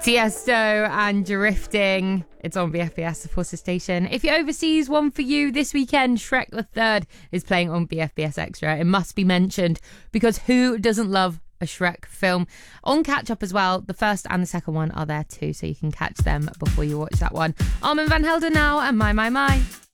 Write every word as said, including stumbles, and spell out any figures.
Tiesto and Drifting. It's on B F B S, the Forces station. If you're overseas, one for you this weekend. Shrek the Third is playing on B F B S Extra. It must be mentioned because who doesn't love a Shrek film? On Catch Up as well, the first and the second one are there too, so you can catch them before you watch that one. Armin van Helden now and My My My.